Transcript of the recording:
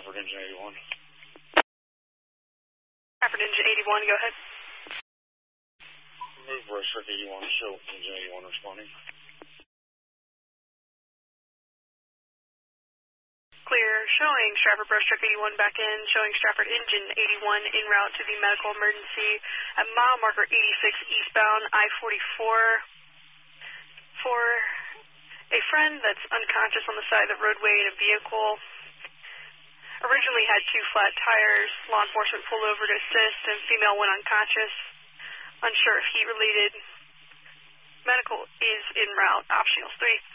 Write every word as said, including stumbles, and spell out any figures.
Stratford Engine eighty-one. Stratford Engine eighty-one, go ahead. Move Brushwick eighty-one, show Engine eighty-one responding. Clear, showing Stratford Brushwick eighty-one back in, showing Stratford Engine eighty-one en route to the medical emergency at mile marker eighty-six eastbound I forty-four for a friend that's unconscious on the side of the roadway in a vehicle. Originally had two flat tires. Law enforcement pulled over to assist and female went unconscious. Unsure if heat related. Medical is en route. Optionals three.